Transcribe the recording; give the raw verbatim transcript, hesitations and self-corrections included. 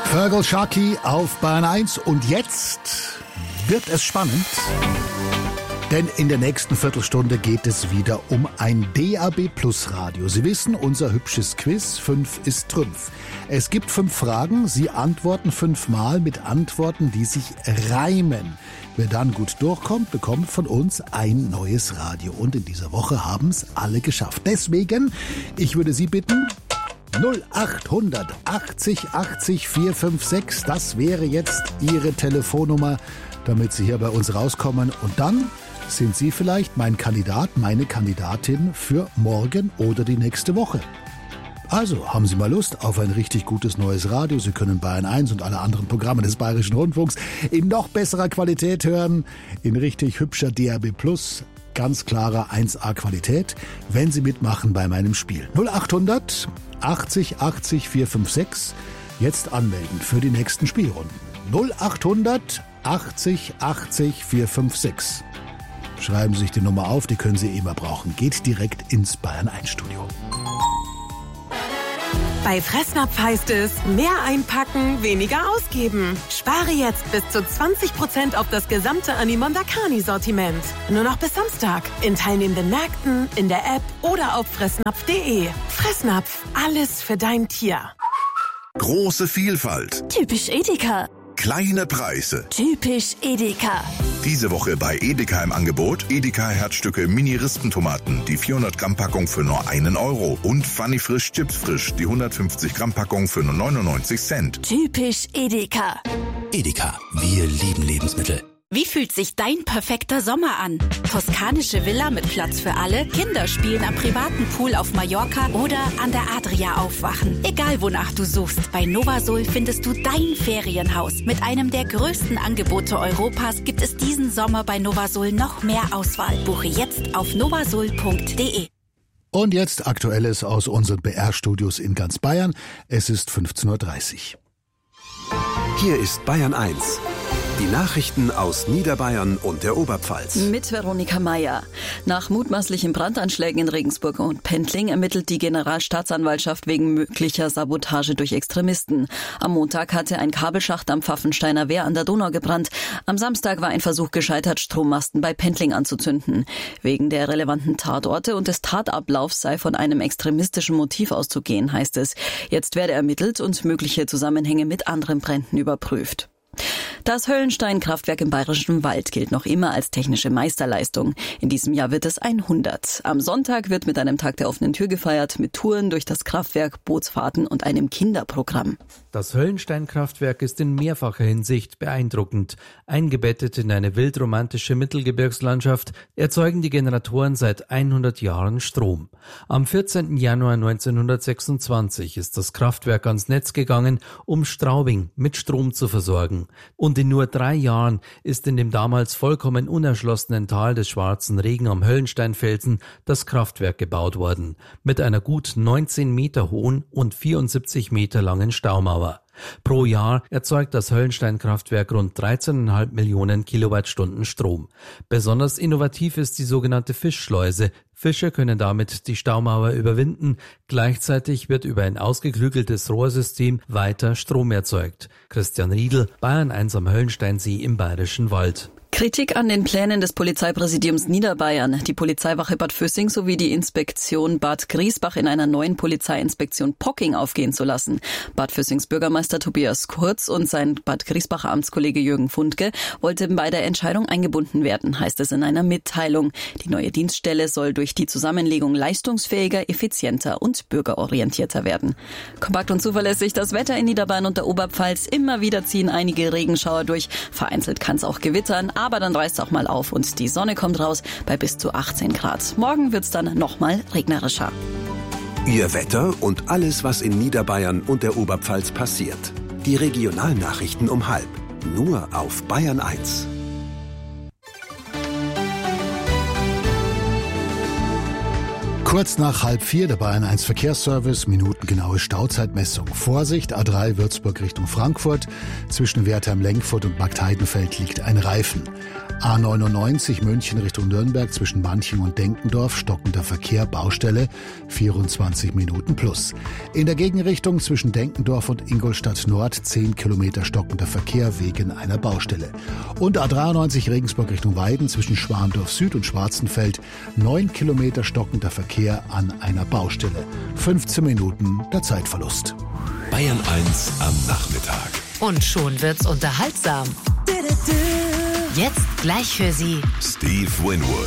Fergal Sharkey auf Bayern eins und jetzt wird es spannend, denn in der nächsten Viertelstunde geht es wieder um ein D A B Plus Radio. Sie wissen, unser hübsches Quiz, fünf ist Trümpf. Es gibt fünf Fragen, Sie antworten fünfmal mit Antworten, die sich reimen. Wer dann gut durchkommt, bekommt von uns ein neues Radio. Und in dieser Woche haben es alle geschafft. Deswegen, ich würde Sie bitten, null acht hundert achtzig achtzig vier fünf sechs, das wäre jetzt Ihre Telefonnummer, damit Sie hier bei uns rauskommen. Und dann sind Sie vielleicht mein Kandidat, meine Kandidatin für morgen oder die nächste Woche. Also, haben Sie mal Lust auf ein richtig gutes neues Radio? Sie können Bayern eins und alle anderen Programme des Bayerischen Rundfunks in noch besserer Qualität hören, in richtig hübscher D A B Plus, ganz klarer eins A Qualität, wenn Sie mitmachen bei meinem Spiel. null acht hundert achtzig achtzig vier fünf sechs, jetzt anmelden für die nächsten Spielrunden. null acht hundert achtzig achtzig vier fünf sechs. Schreiben Sie sich die Nummer auf, die können Sie immer brauchen. Geht direkt ins Bayern eins Studio. Bei Fressnapf heißt es, mehr einpacken, weniger ausgeben. Spare jetzt bis zu zwanzig Prozent auf das gesamte Animondakani-Sortiment. Nur noch bis Samstag. In teilnehmenden Märkten, in der App oder auf fressnapf punkt de. Fressnapf, alles für dein Tier. Große Vielfalt. Typisch Edeka. Kleine Preise. Typisch Edeka. Diese Woche bei Edeka im Angebot Edeka Herzstücke Mini-Rispentomaten, die vierhundert Gramm Packung für nur einen Euro und Funny Frisch Chips Frisch, die hundertfünfzig Gramm Packung für nur neunundneunzig Cent. Typisch Edeka. Edeka, wir lieben Lebensmittel. Wie fühlt sich dein perfekter Sommer an? Toskanische Villa mit Platz für alle, Kinder spielen am privaten Pool auf Mallorca oder an der Adria aufwachen. Egal wonach du suchst, bei Novasol findest du dein Ferienhaus. Mit einem der größten Angebote Europas gibt es diesen Sommer bei Novasol noch mehr Auswahl. Buche jetzt auf novasol punkt de. Und jetzt Aktuelles aus unseren B R-Studios in ganz Bayern. Es ist fünfzehn Uhr dreißig. Hier ist Bayern eins. Die Nachrichten aus Niederbayern und der Oberpfalz. Mit Veronika Meier. Nach mutmaßlichen Brandanschlägen in Regensburg und Pendling ermittelt die Generalstaatsanwaltschaft wegen möglicher Sabotage durch Extremisten. Am Montag hatte ein Kabelschacht am Pfaffensteiner Wehr an der Donau gebrannt. Am Samstag war ein Versuch gescheitert, Strommasten bei Pendling anzuzünden. Wegen der relevanten Tatorte und des Tatablaufs sei von einem extremistischen Motiv auszugehen, heißt es. Jetzt werde ermittelt und mögliche Zusammenhänge mit anderen Bränden überprüft. Das Höllenstein-Kraftwerk im Bayerischen Wald gilt noch immer als technische Meisterleistung. In diesem Jahr wird es hundert. Am Sonntag wird mit einem Tag der offenen Tür gefeiert, mit Touren durch das Kraftwerk, Bootsfahrten und einem Kinderprogramm. Das Höllenstein-Kraftwerk ist in mehrfacher Hinsicht beeindruckend. Eingebettet in eine wildromantische Mittelgebirgslandschaft erzeugen die Generatoren seit hundert Jahren Strom. Am vierzehnten Januar neunzehnhundertsechsundzwanzig ist das Kraftwerk ans Netz gegangen, um Straubing mit Strom zu versorgen. Und in nur drei Jahren ist in dem damals vollkommen unerschlossenen Tal des Schwarzen Regen am Höllensteinfelsen das Kraftwerk gebaut worden, mit einer gut neunzehn Meter hohen und vierundsiebzig Meter langen Staumauer. Pro Jahr erzeugt das Höllenstein-Kraftwerk rund dreizehn Komma fünf Millionen Kilowattstunden Strom. Besonders innovativ ist die sogenannte Fischschleuse. Fische können damit die Staumauer überwinden. Gleichzeitig wird über ein ausgeklügeltes Rohrsystem weiter Strom erzeugt. Christian Riedl, Bayern eins am Höllensteinsee im Bayerischen Wald. Kritik an den Plänen des Polizeipräsidiums Niederbayern, die Polizeiwache Bad Füssing sowie die Inspektion Bad Griesbach in einer neuen Polizeiinspektion Pocking aufgehen zu lassen. Bad Füssings Bürgermeister Tobias Kurz und sein Bad Griesbacher Amtskollege Jürgen Fundke wollten bei der Entscheidung eingebunden werden, heißt es in einer Mitteilung. Die neue Dienststelle soll durch die Zusammenlegung leistungsfähiger, effizienter und bürgerorientierter werden. Kompakt und zuverlässig das Wetter in Niederbayern und der Oberpfalz. Immer wieder ziehen einige Regenschauer durch. Vereinzelt kann es auch gewittern. Aber dann reißt es auch mal auf und die Sonne kommt raus bei bis zu achtzehn Grad. Morgen wird's dann nochmal regnerischer. Ihr Wetter und alles, was in Niederbayern und der Oberpfalz passiert. Die Regionalnachrichten um halb. Nur auf Bayern eins. Kurz nach halb vier der Bayern eins Verkehrsservice, minutengenaue Stauzeitmessung. Vorsicht, A drei Würzburg Richtung Frankfurt. Zwischen Wertheim-Lenkfurt und Marktheidenfeld liegt ein Reifen. A neunundneunzig München Richtung Nürnberg zwischen Manching und Denkendorf, stockender Verkehr, Baustelle, vierundzwanzig Minuten plus. In der Gegenrichtung zwischen Denkendorf und Ingolstadt Nord zehn Kilometer stockender Verkehr wegen einer Baustelle. Und A dreiundneunzig Regensburg Richtung Weiden zwischen Schwandorf Süd und Schwarzenfeld neun Kilometer stockender Verkehr an einer Baustelle. fünfzehn Minuten der Zeitverlust. Bayern eins am Nachmittag. Und schon wird's unterhaltsam. Jetzt gleich für Sie Steve Winwood.